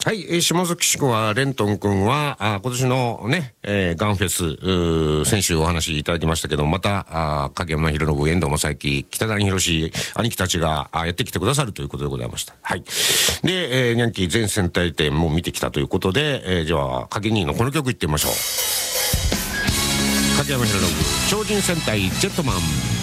はい、下関市はレントン君は今年のね、ガンフェス先週お話いただきましたけど、また影山博信、遠藤正幸、北谷宏兄貴たちがやってきてくださるということでございました。はい。で、ニャンキー全戦隊展も見てきたということで、じゃあ影兄のこの曲いってみましょう。影山博信超人戦隊ジェットマン。